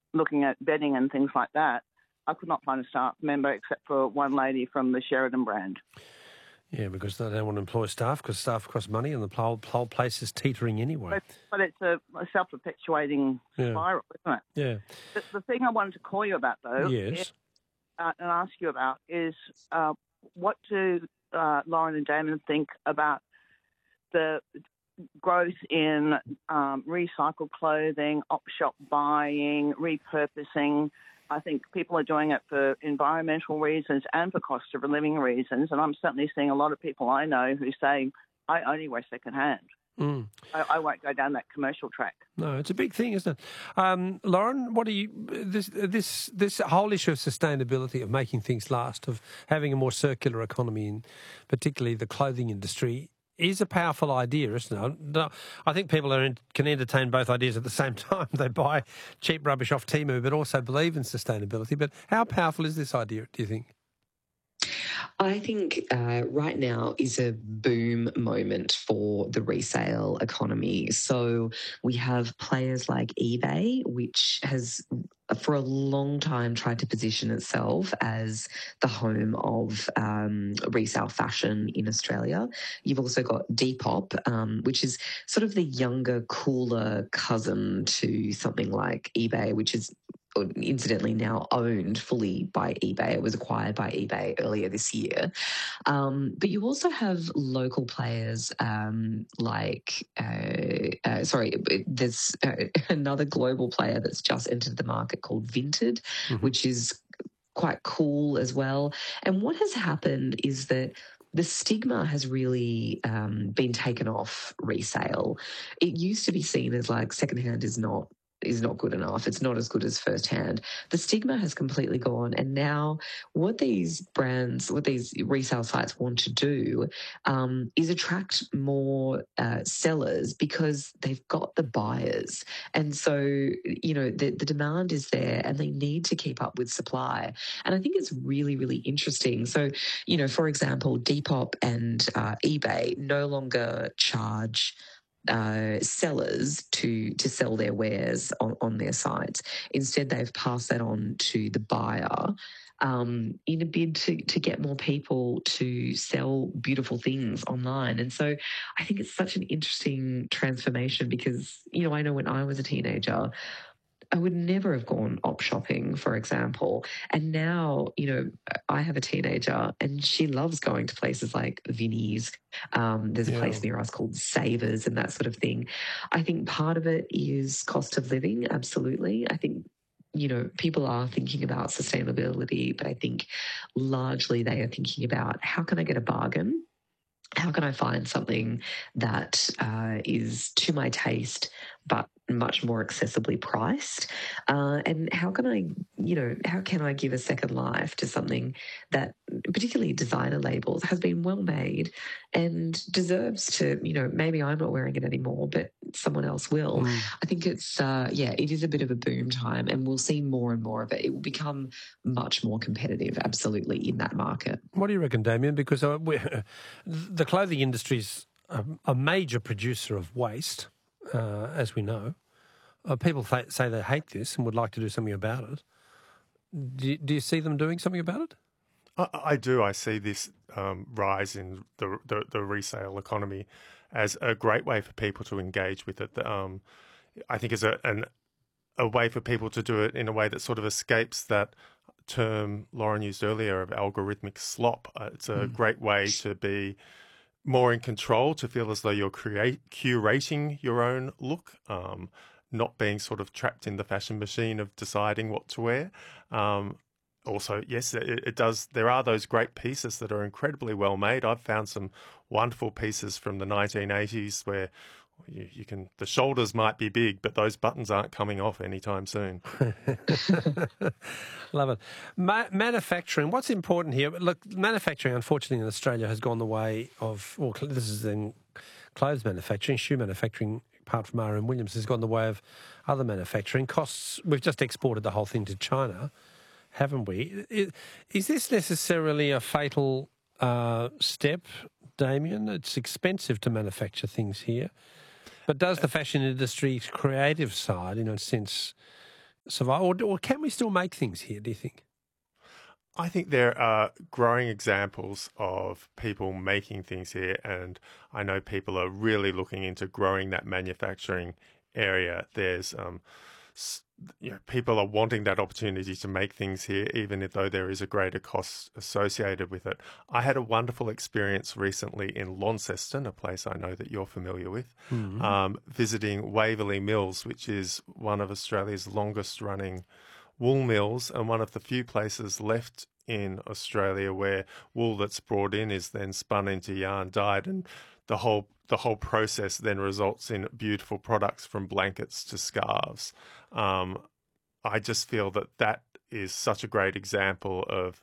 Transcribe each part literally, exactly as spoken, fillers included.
looking at betting and things like that, I could not find a staff member except for one lady from the Sheridan brand. Yeah, because they don't want to employ staff because staff cost money and the whole, whole place is teetering anyway. But, but it's a, a self-perpetuating Yeah. spiral, isn't it? Yeah. The, the thing I wanted to call you about, though, Yes. is, uh, and ask you about is uh, what do uh, Lauren and Damien think about the growth in um, recycled clothing, op-shop buying, repurposing? I think people are doing it for environmental reasons and for cost of living reasons, and I'm certainly seeing a lot of people I know who say, I only wear secondhand. Mm. I, I won't go down that commercial track. No, it's a big thing, isn't it? Um, Lauren, what do you this this this whole issue of sustainability, of making things last, of having a more circular economy, in particularly the clothing industry, is a powerful idea, isn't it? No, I think people are in, can entertain both ideas at the same time. They buy cheap rubbish off Temu, but also believe in sustainability. But how powerful is this idea, do you think? I think uh, right now is a boom moment for the resale economy. So we have players like eBay, which has for a long time tried to position itself as the home of um, resale fashion in Australia. You've also got Depop, um, which is sort of the younger, cooler cousin to something like eBay, which is incidentally now owned fully by eBay. It was acquired by eBay earlier this year. Um, but you also have local players um, like, uh, uh, sorry, there's uh, another global player that's just entered the market called Vinted, mm-hmm. which is quite cool as well. And what has happened is that the stigma has really um, been taken off resale. It used to be seen as like secondhand is not is not good enough. It's not as good as firsthand. The stigma has completely gone. And now what these brands, what these resale sites want to do um, is attract more uh, sellers because they've got the buyers. And so, you know, the, the demand is there and they need to keep up with supply. And I think it's really, really interesting. So, you know, for example, Depop and uh, eBay no longer charge Uh, sellers to to sell their wares on, on their sites. Instead, they've passed that on to the buyer um, in a bid to, to get more people to sell beautiful things online. And so I think it's such an interesting transformation because, you know, I know when I was a teenager, I would never have gone op shopping, for example. And now, you know, I have a teenager and she loves going to places like Vinnie's. Um, there's a yeah. place near us called Savers and that sort of thing. I think part of it is cost of living, absolutely. I think, you know, people are thinking about sustainability, but I think largely they are thinking about how can I get a bargain? How can I find something that uh, is to my taste but much more accessibly priced? Uh, and how can I, you know, how can I give a second life to something that, particularly designer labels, has been well made and deserves to, you know, maybe I'm not wearing it anymore, but someone else will. Mm. I think it's, uh, yeah, it is a bit of a boom time and we'll see more and more of it. It will become much more competitive, absolutely, in that market. What do you reckon, Damien? Because uh, the clothing industry's a, a major producer of waste, uh, as we know. Uh, people th- say they hate this and would like to do something about it. Do you, do you see them doing something about it? I, I do. I see this um, rise in the, the the resale economy as a great way for people to engage with it. Um, I think it's a an, a way for people to do it in a way that sort of escapes that term Lauren used earlier of algorithmic slop. Uh, it's a mm. great way to be more in control, to feel as though you're create, curating your own look, um, not being sort of trapped in the fashion machine of deciding what to wear. Um, also, yes, it, it does. There are those great pieces that are incredibly well made. I've found some wonderful pieces from the nineteen eighties where you, you can, the shoulders might be big, but those buttons aren't coming off anytime soon. Love it. Ma- manufacturing, what's important here? Look, manufacturing, unfortunately, in Australia has gone the way of, well, this is in clothes manufacturing, shoe manufacturing, apart from R M Williams, has gone the way of other manufacturing. Costs, we've just exported the whole thing to China, haven't we? Is, is this necessarily a fatal uh, step, Damien? It's expensive to manufacture things here. But does the fashion industry's creative side, in a sense, survive, or, or can we still make things here, do you think? I think there are growing examples of people making things here, and I know people are really looking into growing that manufacturing area. There's, um, you know, people are wanting that opportunity to make things here, even if though there is a greater cost associated with it. I had a wonderful experience recently in Launceston, a place I know that you're familiar with, mm-hmm. um, visiting Waverley Mills, which is one of Australia's longest running wool mills and one of the few places left in Australia where wool that's brought in is then spun into yarn, dyed, and the whole the whole process then results in beautiful products from blankets to scarves. Um, I just feel that that is such a great example of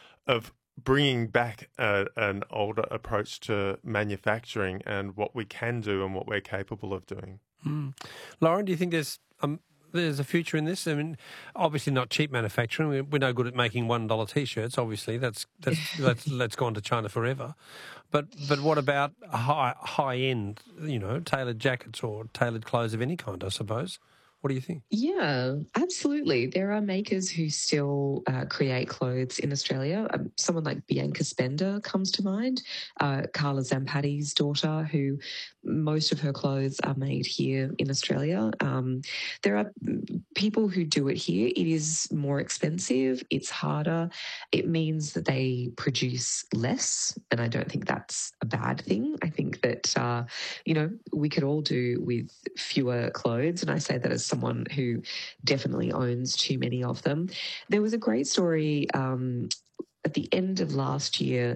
of bringing back a, an older approach to manufacturing and what we can do and what we're capable of doing. Mm. Lauren, do you think there's um, there's a future in this? I mean, obviously not cheap manufacturing. We're no good at making one dollar t-shirts. Obviously, that's that's that's, that's gone to China forever. But but what about high high end? You know, tailored jackets or tailored clothes of any kind, I suppose. What do you think? Yeah, absolutely. There are makers who still uh, create clothes in Australia. Um, someone like Bianca Spender comes to mind, uh, Carla Zampatti's daughter, who most of her clothes are made here in Australia. Um, there are people who do it here. It is more expensive. It's harder. It means that they produce less, and I don't think that's a bad thing. I think that, uh, you know, we could all do with fewer clothes, and I say that as someone who definitely owns too many of them. There was a great story um, at the end of last year.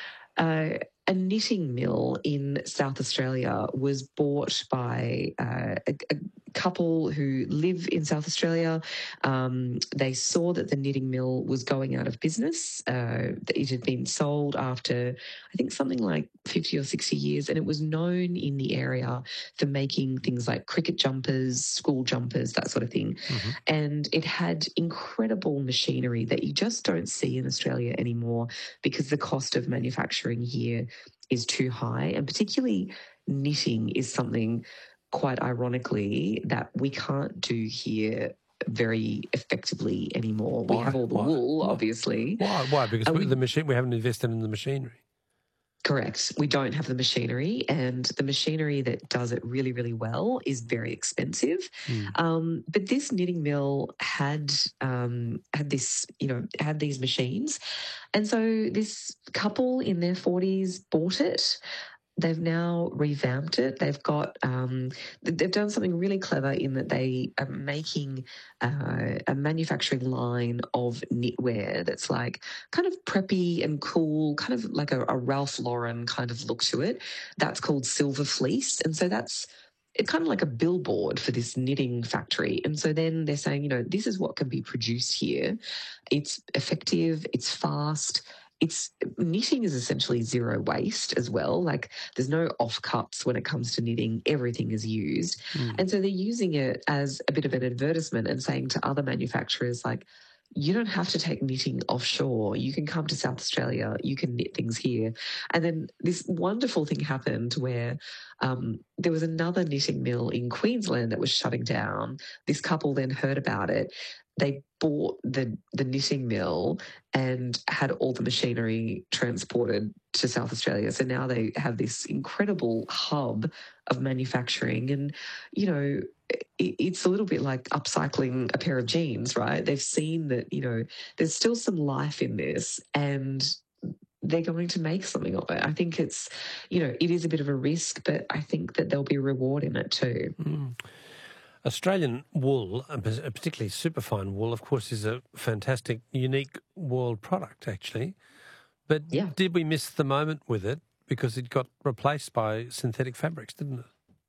Uh, a knitting mill in South Australia was bought by uh, a, a couple who live in South Australia. Um, they saw that the knitting mill was going out of business. Uh, it had been sold after, I think, something like fifty or sixty years, and it was known in the area for making things like cricket jumpers, school jumpers, that sort of thing. Mm-hmm. And it had incredible machinery that you just don't see in Australia anymore because the cost of manufacturing here is too high, and particularly knitting is something, quite ironically, that we can't do here very effectively anymore. Why? We have all the Why? wool, Why? obviously. Why? Why? Because we, the machine we haven't invested in the machinery. Correct. We don't have the machinery, and the machinery that does it really, really well is very expensive. Mm. Um, but this knitting mill had um, had this, you know, had these machines, and so this couple in their forties bought it. They've now revamped it. They've got, um, they've done something really clever in that they are making uh, a manufacturing line of knitwear that's like kind of preppy and cool, kind of like a, a Ralph Lauren kind of look to it. That's called Silver Fleece. And so that's, it's kind of like a billboard for this knitting factory. And so then they're saying, you know, this is what can be produced here. It's effective, it's fast. It's knitting is essentially zero waste as well. Like there's no offcuts when it comes to knitting. Everything is used. Mm. And so they're using it as a bit of an advertisement and saying to other manufacturers, like, you don't have to take knitting offshore. You can come to South Australia. You can knit things here. And then this wonderful thing happened where um, there was another knitting mill in Queensland that was shutting down. This couple then heard about it. They bought the, the knitting mill and had all the machinery transported to South Australia. So now they have this incredible hub of manufacturing. And, you know, it, it's a little bit like upcycling a pair of jeans, right? They've seen that, you know, there's still some life in this and they're going to make something of it. I think it's, you know, it is a bit of a risk, but I think that there'll be a reward in it too. Mm. Australian wool, particularly superfine wool, of course, is a fantastic, unique world product, actually. But yeah. Did we miss the moment with it because it got replaced by synthetic fabrics, didn't it?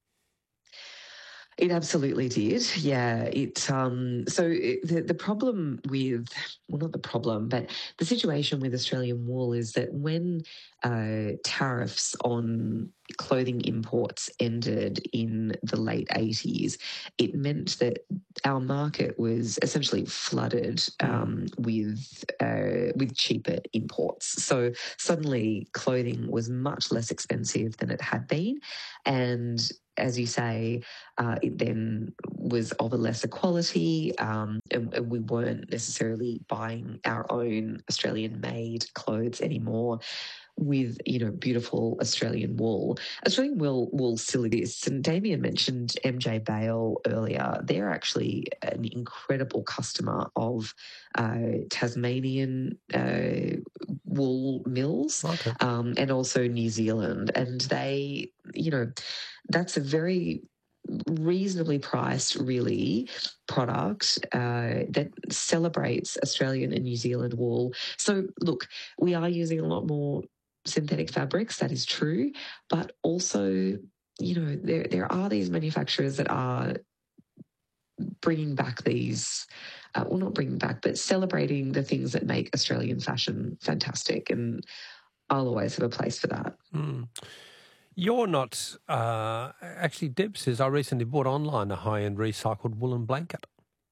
It absolutely did. Yeah. It um, so it, the the problem with well, not the problem, but the situation with Australian wool is that when uh, tariffs on clothing imports ended in the late eighties, it meant that our market was essentially flooded um, with uh, with cheaper imports. So suddenly clothing was much less expensive than it had been. And as you say, uh, it then was of a lesser quality, um, and, and we weren't necessarily buying our own Australian-made clothes anymore with, you know, beautiful Australian wool. Australian wool, wool still exists. And Damien mentioned M J Bale earlier. They're actually an incredible customer of uh, Tasmanian uh, wool mills, Okay. um, and also New Zealand. And they, you know, that's a very reasonably priced, really, product uh, that celebrates Australian and New Zealand wool. So, look, we are using a lot more synthetic fabrics, that is true, but also, you know, there there are these manufacturers that are bringing back these, uh, well, not bringing back, but celebrating the things that make Australian fashion fantastic, and I'll always have a place for that. Mm. You're not, uh, actually, Deb says, I recently bought online a high-end recycled woolen blanket.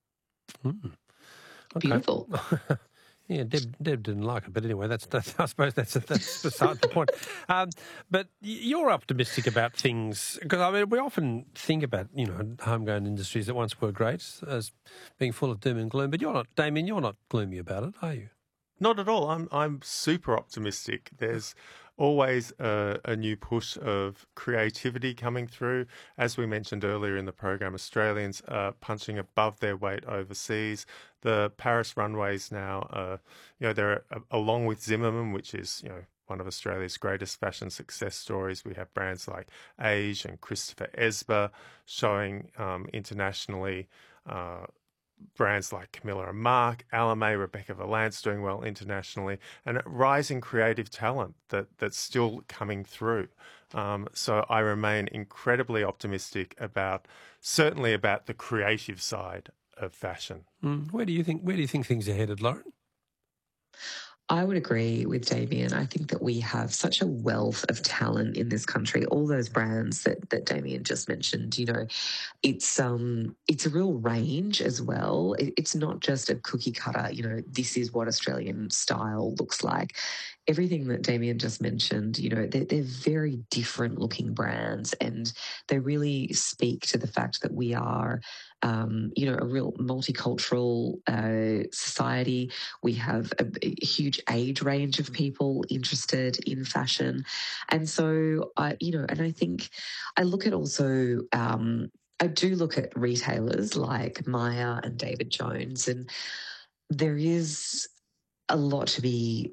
Mm. Okay. Beautiful. Yeah, Deb, Deb didn't like it, but anyway, that's, that's I suppose that's that's beside the point. Um, but you're optimistic about things because I mean we often think about, you know, homegrown industries that once were great as being full of doom and gloom. But you're not, Damien. You're not gloomy about it, are you? Not at all. I'm I'm super optimistic. There's always a, a new push of creativity coming through. As we mentioned earlier in the program, Australians are punching above their weight overseas. The Paris runways now, are, you know, they're uh, along with Zimmermann, which is, you know, one of Australia's greatest fashion success stories. We have brands like Age and Christopher Esber showing um, internationally. Uh, Brands like Camilla and Mark, Alame, Rebecca Valance doing well internationally, and a rising creative talent that, that's still coming through. Um, so I remain incredibly optimistic about, certainly about the creative side of fashion. Mm. Where do you think Where do you think things are headed, Lauren? I would agree with Damien. I think that we have such a wealth of talent in this country. All those brands that, that Damien just mentioned, you know, it's um it's a real range as well. It, it's not just a cookie cutter, you know, this is what Australian style looks like. Everything that Damien just mentioned, you know, they're, they're very different looking brands, and they really speak to the fact that we are, um, you know, a real multicultural uh, society. We have a, a huge age range of people interested in fashion. And so, I, you know, and I think I look at also, um, I do look at retailers like Myer and David Jones, and there is a lot to be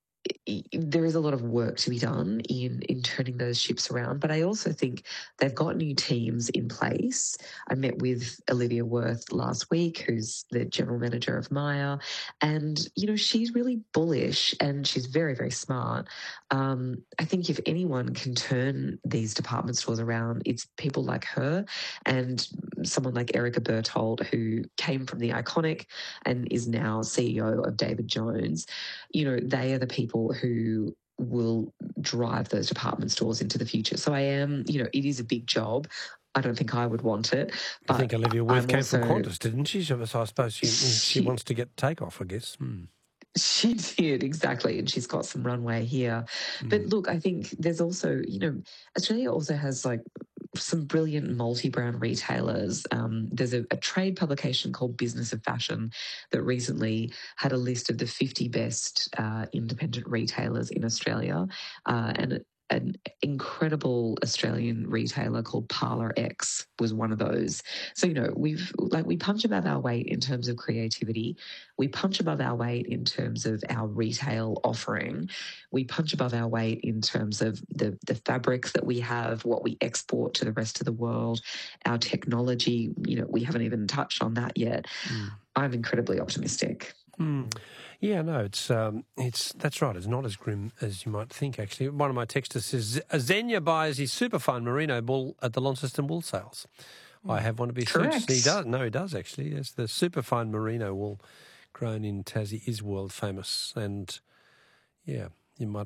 there is a lot of work to be done in in turning those ships around. But I also think they've got new teams in place. I met with Olivia Worth last week, who's the general manager of Myer, and you know she's really bullish and she's very very smart. Um, I think if anyone can turn these department stores around, it's people like her and someone like Erica Berthold, who came from the Iconic and is now C E O of David Jones. You know, they are the people who will drive those department stores into the future. So I am, you know, it is a big job. I don't think I would want it. But I think Olivia Worth I'm came also, from Qantas, didn't she? So I suppose she, she, she wants to get takeoff, I guess. Hmm. She did, exactly. And she's got some runway here. Mm. But look, I think there's also, you know, Australia also has like some brilliant multi-brand retailers. Um, there's a, a trade publication called Business of Fashion that recently had a list of the fifty best uh, independent retailers in Australia. Uh, and an incredible Australian retailer called Parlour X was one of those. So, you know, we've like we punch above our weight in terms of creativity. We punch above our weight in terms of our retail offering. We punch above our weight in terms of the, the fabrics that we have, what we export to the rest of the world, our technology. You know, we haven't even touched on that yet. Mm. I'm incredibly optimistic. Mm. Yeah, no, it's um, it's that's right. It's not as grim as you might think. Actually, one of my texters says Xenia buys his superfine merino wool at the Launceston wool sales. I have one of his suits. He does. No, he does actually. Yes, the superfine merino wool grown in Tassie is world famous, and yeah, you might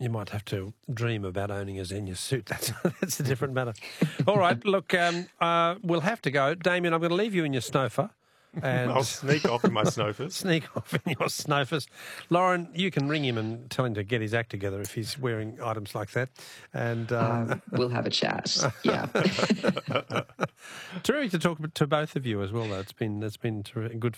You might have to dream about owning a Xenia suit. That's that's a different matter. All right, look, um, uh, we'll have to go. Damien, I'm going to leave you in your snowfer. And I'll sneak off in my snowfers. Sneak off in your snowfers. Lauren, you can ring him and tell him to get his act together if he's wearing items like that. And uh, um, we'll have a chat. Yeah. Terrific to talk to both of you as well, though. It's been, it's been terrific, good